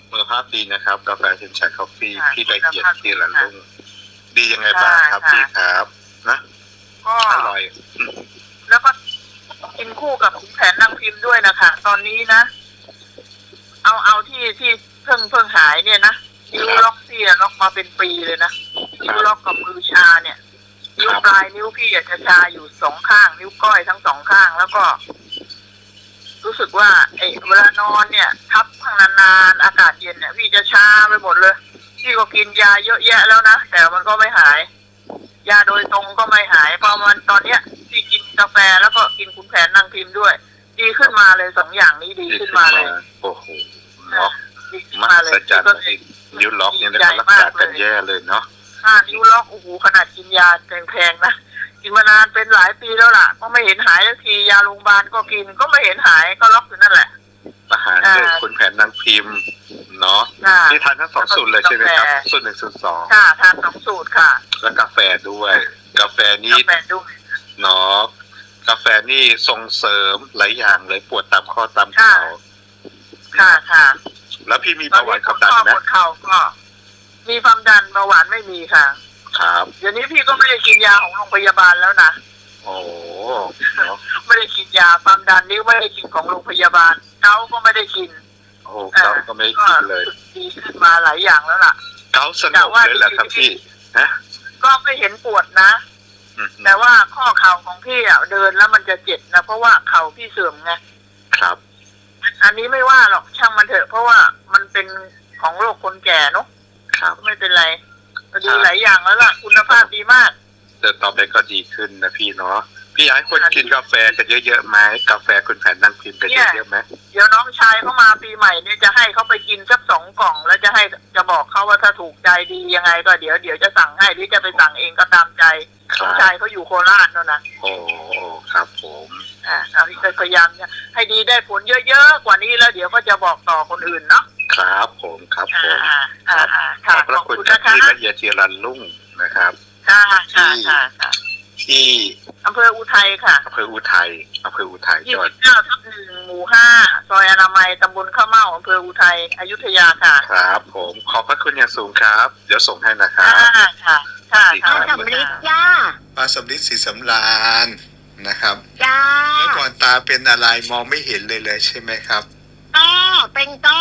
คุณภาพดีนะครับกาแฟเซนชัยคอฟฟี่พี่ละเอียดทีละลุ่งดียังไงบ้างครับพี่ครับนะก็อร่อยแล้วก็กินคู่กับขุนแผนนางพิมพ์ด้วยนะคะตอนนี้นะเอาที่เพิ่งหายเนี่ยนะนิ้วล็อกพี่ล็อกมาเป็นปีเลยนะนิ้วล็อกกับมือชาเนี่ยนิ้วปลายนิ้วพี่จะชาอยู่สองข้างนิ้วก้อยทั้งสองข้างแล้วก็รู้สึกว่าเวลานอนเนี่ยทับข้างนานๆอากาศเย็นเนี่ยพี่จะชาไปหมดเลยพี่ก็กินยาเยอะแยะแล้วนะแต่มันก็ไม่หายยาโดยตรงก็ไม่หายพอมันตอนเนี้ยพี่กินกาแฟแล้วก็กินขุนแผนนางพิมพ์ด้วยดีขึ้นมาเลยสองอย่างนี้ดีขึ้นมาเลยโอ้โหล็อกมากสัจจันนิ้วล็อกเนี่ยได้รักษากันแย่เลยเนาะนิ้วล็อกโอ้โหขนาดกินยาแพงๆนะกินมานานเป็นหลายปีแล้วล่ะก็ไม่เห็นหายสักทียาโรงพยาบาลก็กินก็ไม่เห็นหายก็ล็อกอยู่นั่นแหละอาหารคือขุนแผนนางพิมพ์เนาะที่ทานทั้งสองสูตรเลยใช่ไหมครับสูตร1สูตร2 ค่ะทาน2สูตรค่ะแล้วกาแฟด้วยกาแฟนี่เนาะกาแฟนี่ส่งเสริมหลายอย่างเลยปวดตามข้อตามเข่าค่ะแล้วพี่มีเบาหวานความดันไหมเข่าก็มีความดันเบาหวานไม่มีค่ะครับเดี๋ยวนี้พี่ก็ไม่ได้กินยาของโรงพยาบาลแล้วนะโอ้ไม่ได้กินยาความดันนิ้วไม่ได้กินของโรงพยาบาลเกาก็ไม่ได้กินโอ้เกาก็ไม่กินเลยดีขึ้นมาหลายอย่างแล้วล่ะเกาสนุกเลยแหละครับพี่นะก็ไม่เห็นปวดนะแต่ว่าข้อเข่าของพี่เดินแล้วมันจะเจ็บนะเพราะว่าเข่าพี่เสื่อมไงครับอันนี้ไม่ว่าหรอกช่างมันเถอะเพราะว่ามันเป็นของโรคคนแก่เนาะครับไม่เป็นไรดีหลายอย่างแล้วล่ะคุณภาพดีมากแต่ต่อไปก็ดีขึ้นนะพี่เนาะพี่อยากให้คนกินกาแฟกันเยอะๆไหมกาแฟคุณแผนนางพิมพ์กันเยอะๆไหมเดี๋ยวน้องชายเขามาปีใหม่เนี่ยจะให้เขาไปกินสัก2 กล่องแล้วจะบอกเขาว่าถ้าถูกใจดียังไงก็เดี๋ยวจะสั่งให้หรือจะไปสั่งเองก็ตามใจน้องชายเขาอยู่โคราชนั่นนะโอ้ครับผมเอาที่พยายามให้ดีได้ผลเยอะๆกว่านี้แล้วเดี๋ยวก็จะบอกต่อคนอื่นเนาะครับผมขอบพระคุณที่ละเอียดทีละลุ่งนะครับที่อำเภออุทัยค่ะอำเภออุทัยจังหวัด 29/1 หมู่ 5ซอยอนามัยตำบลข้าวเม่าอำเภออุทัยอยุธยาค่ะครับผมขอบพระคุณอย่างสูงครับเดี๋ยวส่งให้นะครับค่ะป้าสำลิดจ้าป้าสำลิดศรีสำราญนะครับจ้าเมื่อก่อนตาเป็นอะไรมองไม่เห็นเลยใช่ไหมครับเป็นต้อ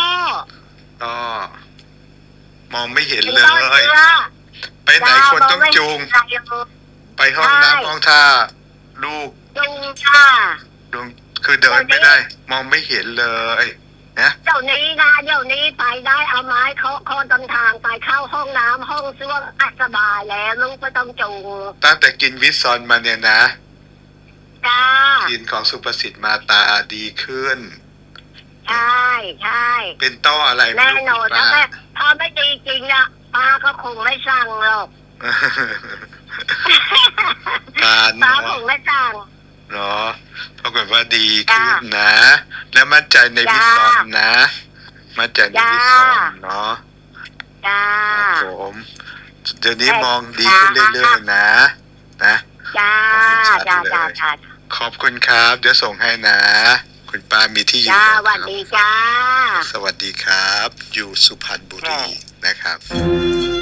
มองไม่เห็นเลยไปไหนคนต้องจูงไปห้องน้ำห้องท่าลูกจูงค่ะคือเดินไม่ได้มองไม่เห็นเลยนะเดี๋ยวนี้ไปได้เอาไม้เคาะต้นทางไปเข้าห้องน้ำห้องส้วมสบายแล้วลูกไม่ต้องจูงตั้งแต่กินวิซอนมาเนี่ยนะจ้ากินของสุภสิทธิ์มาตาดีขึ้นใช่เป็นต้ออะไรแน่นอนถ้าไม่ดีจริงอะป้าก็คงไม่สั่งหรอกป้าคงไม่สั่งเนาะปรากฏว่าดีขึ้นนะแล้วมั่นใจในวิซอนนะมั่นใจในวิซอนเนาะผมเดี๋ยวนี้มองดีขึ้นเรื่อยๆนะจ้าขอบคุณครับเดี๋ยวส่งให้นะคุณป้ามีที่อยู่สวัสดีจ้าสวัสดีครับอยู่สุพรรณบุรีนะครับ